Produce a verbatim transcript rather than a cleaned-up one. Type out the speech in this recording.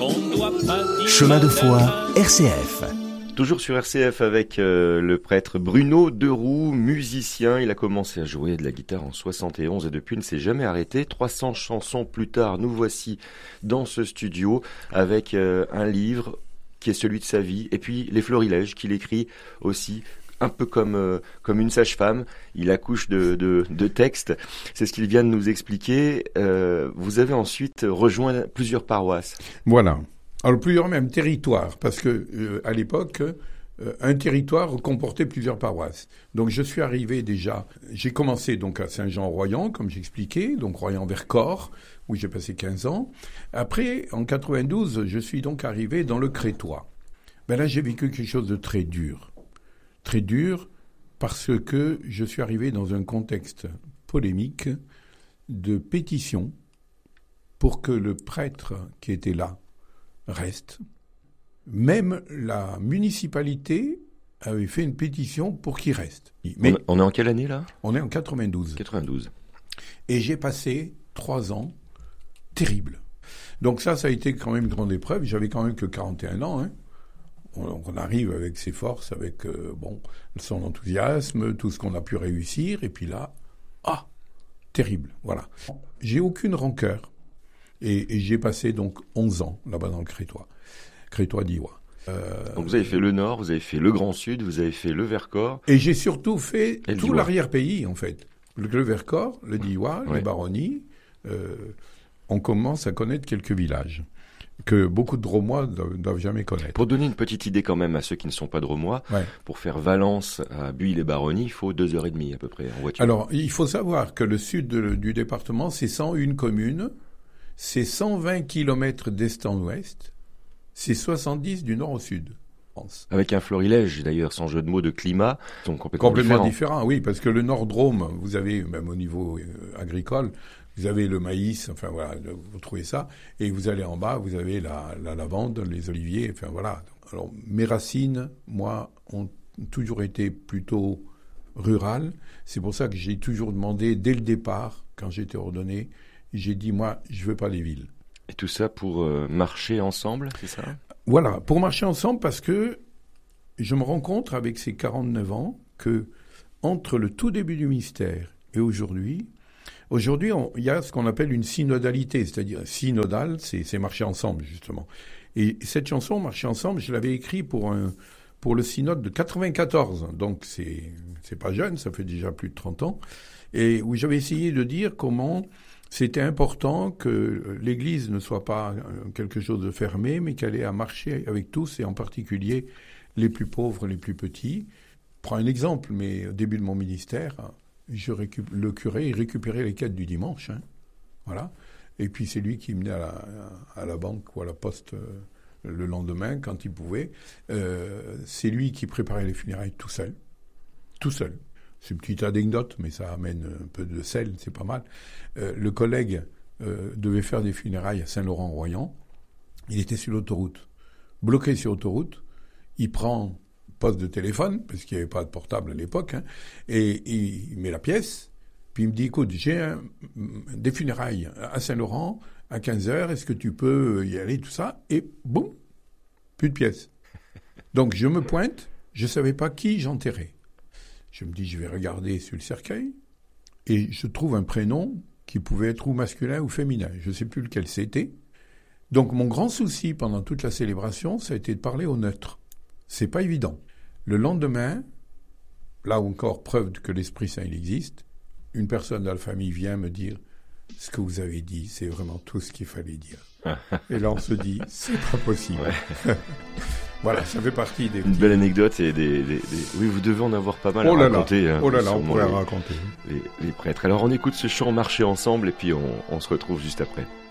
Chemin de foi, R C F. Toujours sur R C F avec euh, le prêtre Bruno Deroux, musicien. Il a commencé à jouer de la guitare en soixante et onze et depuis il ne s'est jamais arrêté. trois cents chansons plus tard, nous voici dans ce studio avec euh, un livre qui est celui de sa vie et puis les florilèges qu'il écrit aussi. Un peu comme euh, comme une sage-femme, il accouche de, de, de textes. C'est ce qu'il vient de nous expliquer. Euh, vous avez ensuite rejoint plusieurs paroisses. Voilà. Alors plusieurs même territoires, parce que euh, à l'époque, euh, un territoire comportait plusieurs paroisses. Donc je suis arrivé déjà. J'ai commencé donc à Saint-Jean-Royan, comme j'expliquais, donc Royan-Vercors, où j'ai passé quinze ans. Après, en quatre-vingt-douze, je suis donc arrivé dans le Crétois. Ben là, j'ai vécu quelque chose de très dur. Très dur parce que je suis arrivé dans un contexte polémique de pétition pour que le prêtre qui était là reste. Même la municipalité avait fait une pétition pour qu'il reste. Mais on est en quelle année là ? On est en quatre-vingt-douze. quatre-vingt-douze. Et j'ai passé trois ans terribles. Donc ça, ça a été quand même une grande épreuve. J'avais quand même que quarante et un ans, hein. Donc on arrive avec ses forces, avec euh, bon son enthousiasme, tout ce qu'on a pu réussir, et puis là, ah, terrible, voilà. J'ai aucune rancœur, et, et j'ai passé donc onze ans là-bas dans le Crétois, Crétois d'Iwa. Euh, donc vous avez fait le Nord, vous avez fait le Grand Sud, vous avez fait le Vercors. Et j'ai surtout fait et tout l'arrière-pays en fait, le, le Vercors, le Diois, ouais. Les Baronnies. Euh, on commence à connaître quelques villages que beaucoup de Dromois ne doivent jamais connaître. Pour donner une petite idée quand même à ceux qui ne sont pas Dromois, ouais. Pour faire Valence à Buis-les-Baronnies, il faut deux heures et demie à peu près en voiture. Alors, il faut savoir que le sud de, du département, c'est cent un communes, c'est cent vingt kilomètres d'est en ouest, c'est soixante-dix du nord au sud. Avec un florilège, d'ailleurs, sans jeu de mots, de climat, sont complètement, complètement différents. différents. Oui, parce que le nord Drôme, vous avez, même au niveau euh, agricole, vous avez le maïs, enfin voilà, vous trouvez ça, et vous allez en bas, vous avez la, la lavande, les oliviers, enfin voilà. Alors mes racines, moi, ont toujours été plutôt rurales. C'est pour ça que j'ai toujours demandé, dès le départ, quand j'étais ordonné, j'ai dit, moi, je veux pas les villes. Et tout ça pour euh, marcher ensemble, c'est ça ? Voilà, pour marcher ensemble, parce que je me rends compte, avec ces quarante-neuf ans, que entre le tout début du mystère et aujourd'hui, Aujourd'hui, il y a ce qu'on appelle une synodalité, c'est-à-dire synodal, c'est, c'est marcher ensemble, justement. Et cette chanson, Marcher ensemble, je l'avais écrite pour, un, pour le synode de quatre-vingt-quatorze, donc c'est, c'est pas jeune, ça fait déjà plus de trente ans, et où j'avais essayé de dire comment c'était important que l'Église ne soit pas quelque chose de fermé, mais qu'elle ait à marcher avec tous, et en particulier les plus pauvres, les plus petits. Je prends un exemple, mais au début de mon ministère, Je récup... le curé, il récupérait les quêtes du dimanche, hein, voilà. Et puis c'est lui qui menait à la, à la banque ou à la poste euh, le lendemain quand il pouvait. Euh, c'est lui qui préparait les funérailles tout seul, tout seul. C'est une petite anecdote, mais ça amène un peu de sel, c'est pas mal. Euh, le collègue euh, devait faire des funérailles à Saint-Laurent-Royan. Il était sur l'autoroute, bloqué sur l'autoroute. Il prend poste de téléphone, parce qu'il n'y avait pas de portable à l'époque, hein, et il met la pièce, puis il me dit, écoute, j'ai un, des funérailles à Saint-Laurent, à quinze heures, est-ce que tu peux y aller, tout ça, et boum, plus de pièces. Donc je me pointe, je ne savais pas qui j'enterrais. Je me dis, je vais regarder sur le cercueil, et je trouve un prénom qui pouvait être ou masculin ou féminin, je ne sais plus lequel c'était. Donc mon grand souci pendant toute la célébration, ça a été de parler au neutre. C'est pas évident. Le lendemain, là encore, preuve que l'Esprit Saint il existe, une personne de la famille vient me dire « Ce que vous avez dit, c'est vraiment tout ce qu'il fallait dire. » Et là, on se dit « C'est pas possible. Ouais. » Voilà, ça fait partie des... Une belle anecdote et des, des, des... Oui, vous devez en avoir pas mal oh à raconter. Là. Hein, oh là là, on pourrait les, raconter. Les, les prêtres. Alors, on écoute ce chant « Marcher ensemble » et puis on, on se retrouve juste après.